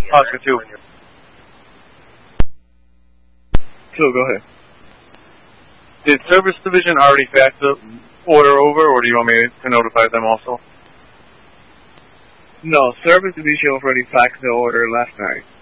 Oscar 2. So, go ahead. Did Service Division already fax the order over, or do you want me to notify them also? No, Service Division already faxed the order last night.